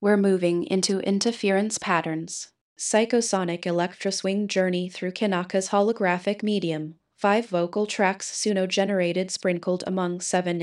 We're moving into interference patterns. Psychosonic electroswing journey through Kanaka's holographic medium. 5 vocal tracks Suno generated sprinkled among 7